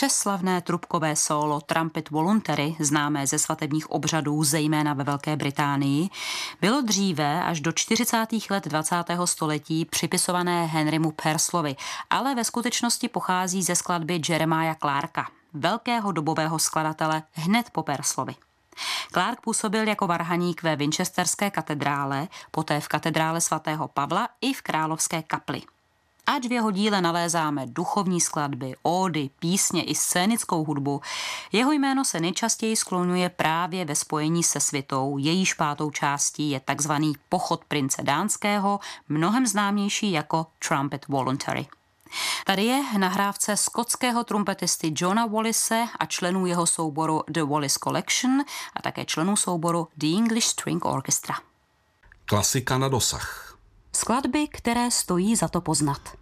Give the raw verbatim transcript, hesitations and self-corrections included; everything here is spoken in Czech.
Přeslavné trubkové sólo Trumpet Voluntary, známé ze svatebních obřadů, zejména ve Velké Británii, bylo dříve až do čtyřicátých let dvacátého století připisované Henrymu Purslovi, ale ve skutečnosti pochází ze skladby Jeremiah Clarka, velkého dobového skladatele hned po Purslovi. Clark působil jako varhaník ve Winchesterské katedrále, poté v katedrále svatého Pavla i v Královské kapli. Ač v jeho díle nalézáme duchovní skladby, ódy, písně i scénickou hudbu, jeho jméno se nejčastěji skloňuje právě ve spojení se svitou, jejíž pátou částí je takzvaný Pochod prince dánského, mnohem známější jako Trumpet Voluntary. Tady je nahrávce skotského trumpetisty Johna Wallise a členů jeho souboru The Wallis Collection a také členů souboru The English String Orchestra. Klasika na dosah. Skladby, které stojí za to poznat.